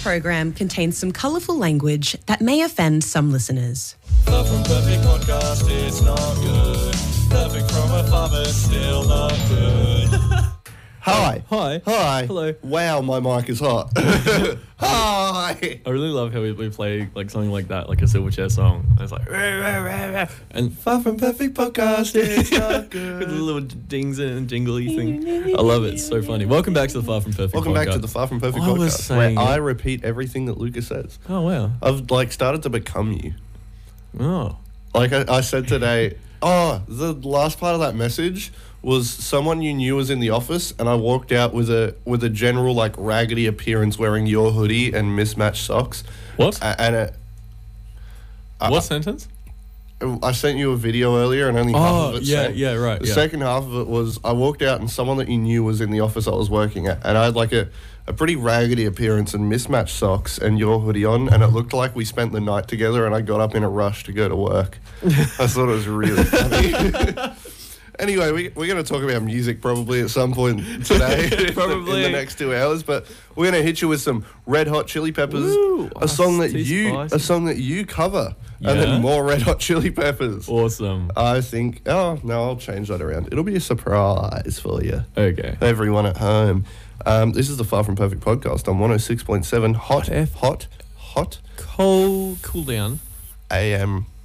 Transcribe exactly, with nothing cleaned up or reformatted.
This program contains some colourful language that may offend some listeners. Far from perfect podcast, it's not good. Perfect from afar, but still not good. Hi. Hi. Hi. Hello. Wow, my mic is hot. Hi. I really love how we, we play like something like that, like a Silverchair song. And it's like, rah, rah, rah, rah. And Far from perfect podcast, it's not with good. the little dings and jingly thing. I love it. It's so funny. Welcome back to the Far From Perfect Welcome podcast. back to the Far from Perfect I podcast, was saying where I it. repeat everything that Lucas says. Oh, wow. I've like started to become you. Oh. Like I, I said today, oh, the last part of that message was someone you knew was in the office, and I walked out with a with a general like raggedy appearance, wearing your hoodie and mismatched socks. What? A- and a, what I, sentence? I sent you a video earlier, and only half Oh, of it. yeah, sent. yeah, right. The yeah. second half of it was I walked out, and someone that you knew was in the office I was working at, and I had like a, a pretty raggedy appearance and mismatched socks and your hoodie on, and it looked like we spent the night together, and I got up in a rush to go to work. I thought it was really funny. Anyway, we, we're going to talk about music probably at some point today, Probably. in the next two hours. But we're going to hit you with some Red Hot Chili Peppers, Woo, a song that that's too you spicy. a song that you cover, and Yeah? then more Red Hot Chili Peppers. Awesome. I think. Oh no, I'll change that around. It'll be a surprise for you, Okay. everyone at home. Um, this is the Far From Perfect podcast on one oh six point seven Hot Hot F. Hot Hot Cool, cool down. A M